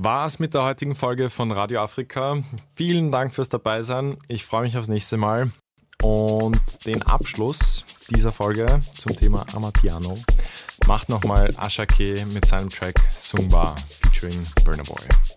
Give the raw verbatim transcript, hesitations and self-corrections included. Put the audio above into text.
war's mit der heutigen Folge von Radio Afrika. Vielen Dank fürs Dabeisein. Ich freue mich aufs nächste Mal. Und den Abschluss dieser Folge zum Thema Amapiano macht nochmal Ashake mit seinem Track Sumba featuring Burna Boy.